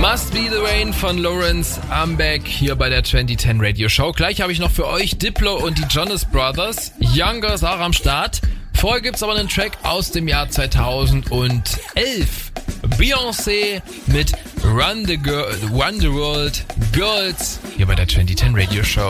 Must Be The Rain von Lawrence Ambeck hier bei der 2010 Radio Show. Gleich habe ich noch für euch Diplo und die Jonas Brothers. Younger ist auch am Start. Vorher gibt's aber einen Track aus dem Jahr 2011. Beyoncé mit Run the World Girls hier bei der 2010 Radio Show.